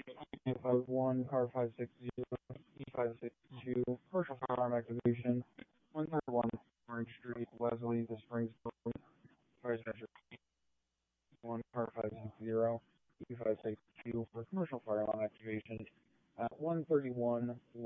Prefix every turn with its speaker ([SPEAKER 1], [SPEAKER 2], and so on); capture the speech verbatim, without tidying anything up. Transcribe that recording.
[SPEAKER 1] E five one, car five six zero, E five six two, commercial firearm activation, one thirty-one Orange Street, Leslie, The Springs, Fire Station one, car five six zero, E five six two for commercial firearm activation at one thirty-one